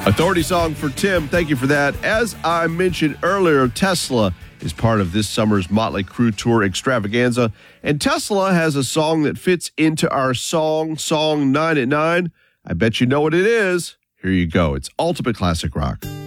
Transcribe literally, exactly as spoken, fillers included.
Authority song for Tim. Thank you for that. As I mentioned earlier, Tesla is part of this summer's Motley Crue Tour extravaganza, and Tesla has a song that fits into our song, Song nine at nine. I bet you know what it is. Here you go. It's Ultimate Classic Rock.